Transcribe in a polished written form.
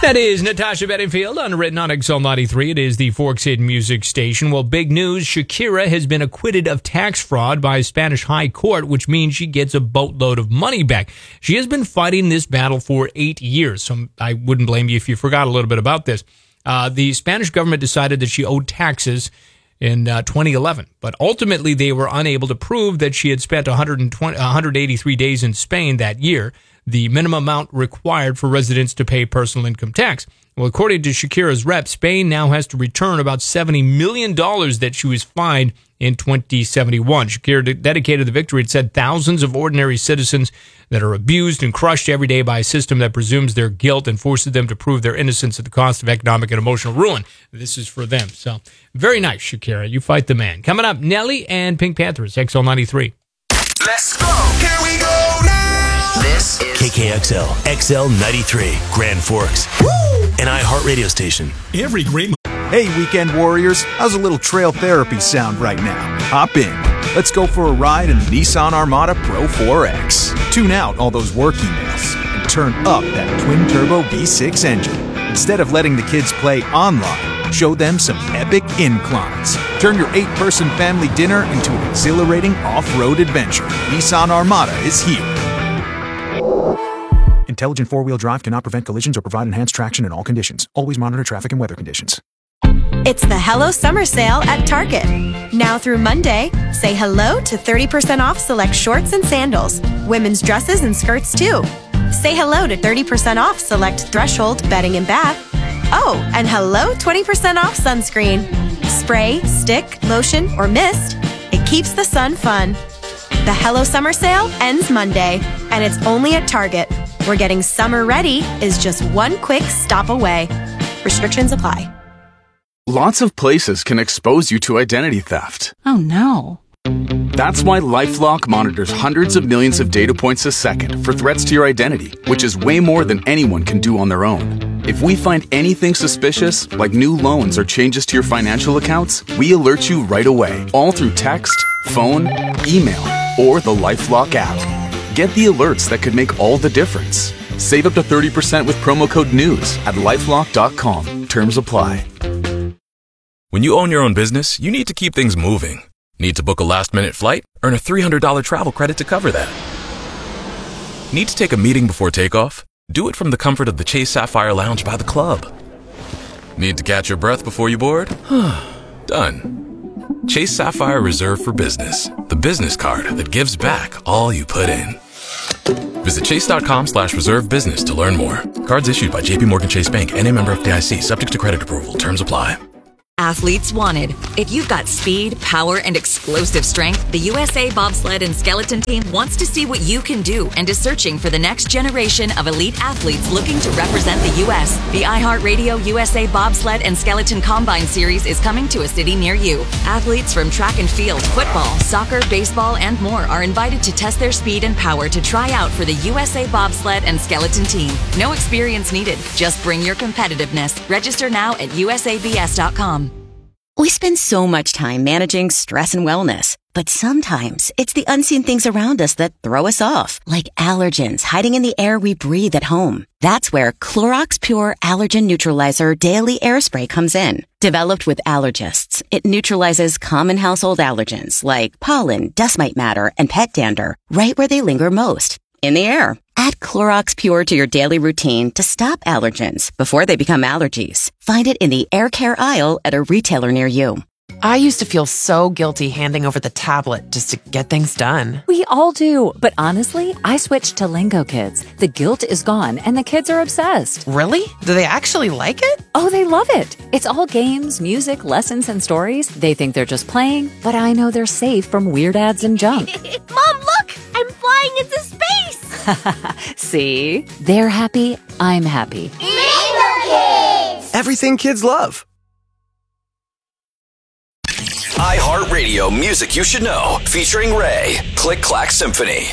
That is Natasha Bedingfield, underwritten on XL93. It is the Forks Hit Music Station. Well, big news. Shakira has been acquitted of tax fraud by a Spanish high court, which means she gets a boatload of money back. She has been fighting this battle for 8 years, so I wouldn't blame you if you forgot a little bit about this. The Spanish government decided that she owed taxes in 2011, but ultimately they were unable to prove that she had spent 183 days in Spain that year, the minimum amount required for residents to pay personal income tax. Well, according to Shakira's rep, Spain now has to return about $70 million that she was fined in 2071. Shakira dedicated the victory. It said thousands of ordinary citizens that are abused and crushed every day by a system that presumes their guilt and forces them to prove their innocence at the cost of economic and emotional ruin. This is for them. So very nice, Shakira. You fight the man. Coming up, Nelly and Pink Panthers, XL93. Let's go. Can we go now? This is KKXL, XL93, Grand Forks. Woo! An iHeartRadio station. Every great... Hey, weekend warriors, how's a little trail therapy sound right now? Hop in. Let's go for a ride in the Nissan Armada Pro 4X. Tune out all those work emails and turn up that twin-turbo V6 engine. Instead of letting the kids play online, show them some epic inclines. Turn your 8-person family dinner into an exhilarating off-road adventure. Nissan Armada is here. Intelligent four-wheel drive cannot prevent collisions or provide enhanced traction in all conditions. Always monitor traffic and weather conditions. It's the Hello Summer Sale at Target. Now through Monday, say hello to 30% off select shorts and sandals, women's dresses and skirts too. Say hello to 30% off select Threshold bedding and bath. Oh, and hello 20% off sunscreen. Spray, stick, lotion, or mist. It keeps the sun fun. The Hello Summer Sale ends Monday, and it's only at Target, where getting summer ready is just one quick stop away. Restrictions apply. Lots of places can expose you to identity theft. Oh no. That's why LifeLock monitors hundreds of millions of data points a second for threats to your identity, which is way more than anyone can do on their own. If we find anything suspicious, like new loans or changes to your financial accounts, we alert you right away, all through text, phone, email, or the LifeLock app. Get the alerts that could make all the difference. Save up to 30% with promo code NEWS at LifeLock.com. Terms apply. When you own your own business, you need to keep things moving. Need to book a last-minute flight? Earn a $300 travel credit to cover that. Need to take a meeting before takeoff? Do it from the comfort of the Chase Sapphire Lounge by the club. Need to catch your breath before you board? Done. Chase Sapphire Reserve for Business, the business card that gives back all you put in. Visit chase.com/reserve business to learn more. Cards issued by JPMorgan Chase Bank, N.A. member FDIC, subject to credit approval. Terms apply. Athletes wanted. If you've got speed, power, and explosive strength, the USA Bobsled and Skeleton Team wants to see what you can do and is searching for the next generation of elite athletes looking to represent the U.S. The iHeartRadio USA Bobsled and Skeleton Combine Series is coming to a city near you. Athletes from track and field, football, soccer, baseball, and more are invited to test their speed and power to try out for the USA Bobsled and Skeleton Team. No experience needed. Just bring your competitiveness. Register now at usabs.com. We spend so much time managing stress and wellness, but sometimes it's the unseen things around us that throw us off, like allergens hiding in the air we breathe at home. That's where Clorox Pure Allergen Neutralizer Daily Air Spray comes in. Developed with allergists, it neutralizes common household allergens like pollen, dust mite matter, and pet dander right where they linger most, in the air. Add Clorox Pure to your daily routine to stop allergens before they become allergies. Find it in the air care aisle at a retailer near you. I used to feel so guilty handing over the tablet just to get things done. We all do, but honestly, I switched to Lingo Kids. The guilt is gone and the kids are obsessed. Really? Do they actually like it? Oh, they love it. It's all games, music, lessons, and stories. They think they're just playing, but I know they're safe from weird ads and junk. Mom, look! I'm flying into space! See? They're happy, I'm happy. Lingo Kids! Everything kids love. iHeartRadio Music You Should Know, featuring Ray. Click Clack Symphony.